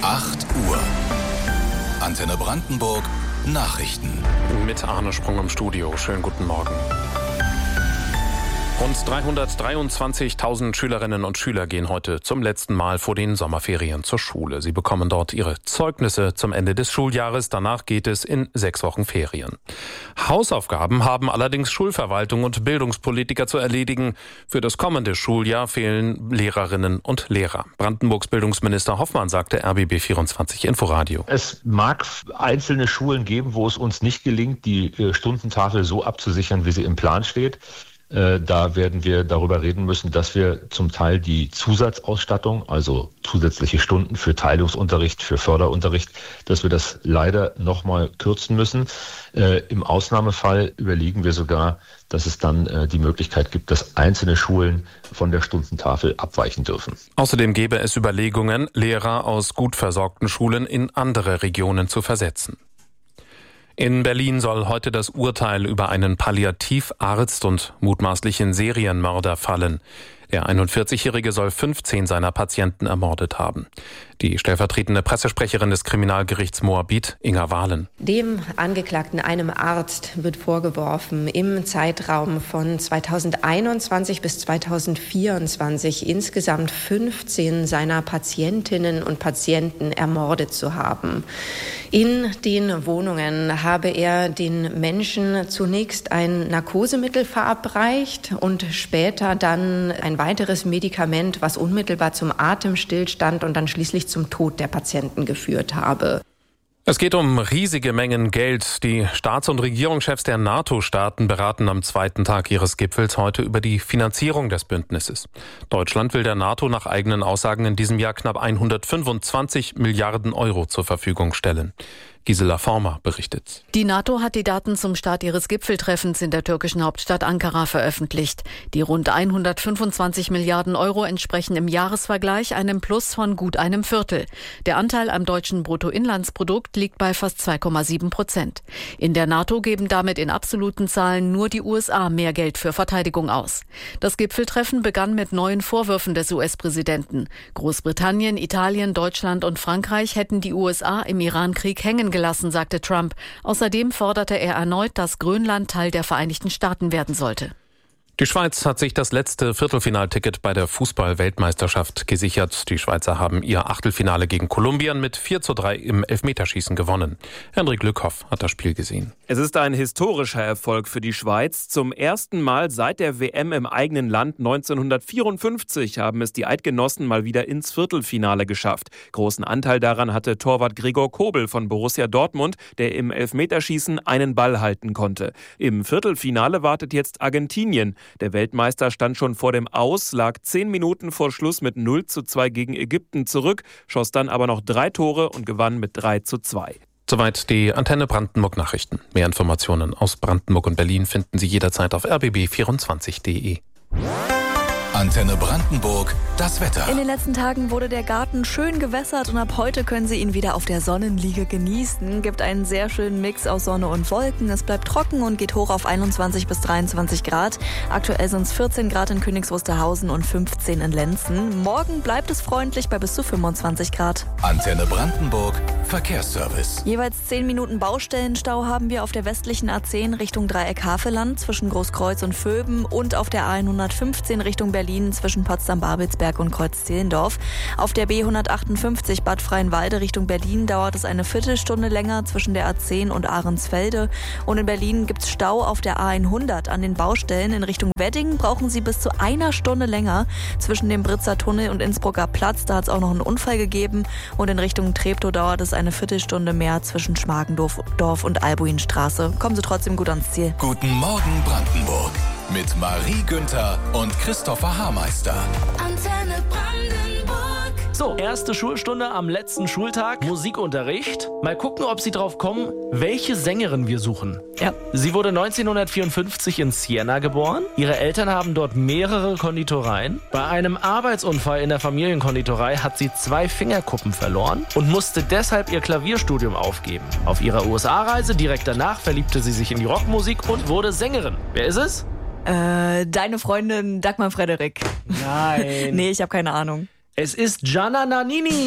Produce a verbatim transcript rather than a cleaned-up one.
acht Uhr. Antenne Brandenburg Nachrichten. Mit Arne Sprung im Studio. Schönen guten Morgen. Rund dreihundertdreiundzwanzigtausend Schülerinnen und Schüler gehen heute zum letzten Mal vor den Sommerferien zur Schule. Sie bekommen dort ihre Zeugnisse zum Ende des Schuljahres. Danach geht es in sechs Wochen Ferien. Hausaufgaben haben allerdings Schulverwaltung und Bildungspolitiker zu erledigen. Für das kommende Schuljahr fehlen Lehrerinnen und Lehrer. Brandenburgs Bildungsminister Hoffmann sagte R B B vierundzwanzig Inforadio. Es mag einzelne Schulen geben, wo es uns nicht gelingt, die Stundentafel so abzusichern, wie sie im Plan steht. Da werden wir darüber reden müssen, dass wir zum Teil die Zusatzausstattung, also zusätzliche Stunden für Teilungsunterricht, für Förderunterricht, dass wir das leider nochmal kürzen müssen. Im Ausnahmefall überlegen wir sogar, dass es dann die Möglichkeit gibt, dass einzelne Schulen von der Stundentafel abweichen dürfen. Außerdem gäbe es Überlegungen, Lehrer aus gut versorgten Schulen in andere Regionen zu versetzen. In Berlin soll heute das Urteil über einen Palliativarzt und mutmaßlichen Serienmörder fallen. Der einundvierzigjährige soll fünfzehn seiner Patienten ermordet haben. Die stellvertretende Pressesprecherin des Kriminalgerichts Moabit, Inga Wahlen. Dem Angeklagten, einem Arzt, wird vorgeworfen, im Zeitraum von zweitausendeinundzwanzig bis zweitausendvierundzwanzig insgesamt fünfzehn seiner Patientinnen und Patienten ermordet zu haben. In den Wohnungen habe er den Menschen zunächst ein Narkosemittel verabreicht und später dann ein weiteres Medikament, was unmittelbar zum Atemstillstand und dann schließlich zum Tod der Patienten geführt habe. Es geht um riesige Mengen Geld. Die Staats- und Regierungschefs der NATO-Staaten beraten am zweiten Tag ihres Gipfels heute über die Finanzierung des Bündnisses. Deutschland will der NATO nach eigenen Aussagen in diesem Jahr knapp hundertfünfundzwanzig Milliarden Euro zur Verfügung stellen. Gisela Former berichtet. Die NATO hat die Daten zum Start ihres Gipfeltreffens in der türkischen Hauptstadt Ankara veröffentlicht. Die rund hundertfünfundzwanzig Milliarden Euro entsprechen im Jahresvergleich einem Plus von gut einem Viertel. Der Anteil am deutschen Bruttoinlandsprodukt liegt bei fast zwei Komma sieben Prozent. In der NATO geben damit in absoluten Zahlen nur die U S A mehr Geld für Verteidigung aus. Das Gipfeltreffen begann mit neuen Vorwürfen des U S-Präsidenten. Großbritannien, Italien, Deutschland und Frankreich hätten die U S A im Iran-Krieg hängen gelassen, sagte Trump. Außerdem forderte er erneut, dass Grönland Teil der Vereinigten Staaten werden sollte. Die Schweiz hat sich das letzte Viertelfinalticket bei der Fußball-Weltmeisterschaft gesichert. Die Schweizer haben ihr Achtelfinale gegen Kolumbien mit vier zu drei im Elfmeterschießen gewonnen. Henrik Lückhoff hat das Spiel gesehen. Es ist ein historischer Erfolg für die Schweiz. Zum ersten Mal seit der W M im eigenen Land neunzehnhundertvierundfünfzig haben es die Eidgenossen mal wieder ins Viertelfinale geschafft. Großen Anteil daran hatte Torwart Gregor Kobel von Borussia Dortmund, der im Elfmeterschießen einen Ball halten konnte. Im Viertelfinale wartet jetzt Argentinien. Der Weltmeister stand schon vor dem Aus, lag zehn Minuten vor Schluss mit null zu zwei gegen Ägypten zurück, schoss dann aber noch drei Tore und gewann mit drei zu zwei. Soweit die Antenne Brandenburg Nachrichten. Mehr Informationen aus Brandenburg und Berlin finden Sie jederzeit auf r b b vierundzwanzig punkt d e. Antenne Brandenburg, das Wetter. In den letzten Tagen wurde der Garten schön gewässert und ab heute können Sie ihn wieder auf der Sonnenliege genießen. Gibt einen sehr schönen Mix aus Sonne und Wolken. Es bleibt trocken und geht hoch auf einundzwanzig bis dreiundzwanzig Grad. Aktuell sind es vierzehn Grad in Königs Wusterhausen und fünfzehn in Lenzen. Morgen bleibt es freundlich bei bis zu fünfundzwanzig Grad. Antenne Brandenburg, Verkehrsservice. Jeweils zehn Minuten Baustellenstau haben wir auf der westlichen A zehn Richtung Dreieck Havelland zwischen Großkreuz und Vöben und auf der A hundertfünfzehn Richtung Berlin zwischen Potsdam-Babelsberg und Kreuz-Zehlendorf. Auf der B hundertachtundfünfzig Bad Freienwalde Richtung Berlin dauert es eine Viertelstunde länger zwischen der A zehn und Ahrensfelde. Und in Berlin gibt es Stau auf der A hundert an den Baustellen. In Richtung Wedding brauchen Sie bis zu einer Stunde länger zwischen dem Britzer Tunnel und Innsbrucker Platz. Da hat es auch noch einen Unfall gegeben. Und in Richtung Treptow dauert es eine Viertelstunde mehr zwischen Schmargendorf Dorf und Albuinstraße. Kommen Sie trotzdem gut ans Ziel. Guten Morgen Brandenburg mit Marie Günther und Christopher Haarmeister. Antenne Brandenburg. So, erste Schulstunde am letzten Schultag, Musikunterricht. Mal gucken, ob Sie drauf kommen, welche Sängerin wir suchen. Ja. Sie wurde neunzehnhundertvierundfünfzig in Siena geboren. Ihre Eltern haben dort mehrere Konditoreien. Bei einem Arbeitsunfall in der Familienkonditorei hat sie zwei Fingerkuppen verloren und musste deshalb ihr Klavierstudium aufgeben. Auf ihrer U S A-Reise direkt danach verliebte sie sich in die Rockmusik und wurde Sängerin. Wer ist es? Äh, deine Freundin Dagmar Frederik. Nein. Nee, ich habe keine Ahnung. Es ist Gianna Nannini.